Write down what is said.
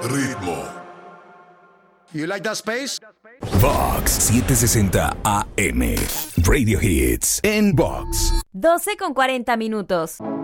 Ritmo. You like that space? Vox 760 AM. Radio Hits en Vox. 12:40 minutos.